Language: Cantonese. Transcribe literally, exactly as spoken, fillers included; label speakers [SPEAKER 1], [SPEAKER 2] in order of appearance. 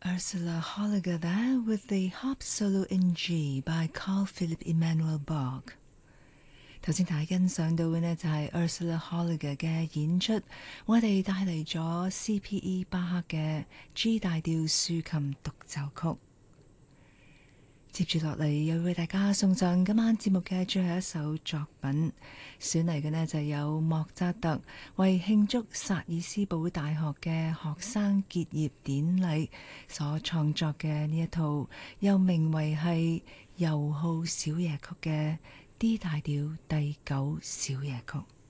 [SPEAKER 1] Ursula Holliger there with the Harp Solo in G by Carl Philipp Emanuel Bach。頭先大家欣賞到嘅呢就係 Ursula Holliger 嘅演出，我哋帶嚟咗 C P E 巴赫嘅 G 大調豎琴獨奏曲。接住落嚟又為大家送上今晚節目嘅最後一首作品，選嚟嘅呢就有莫扎特為慶祝薩爾斯堡大學嘅學生結業典禮所創作嘅呢一套，又名為係遊號小夜曲嘅 D 大調第九小夜曲。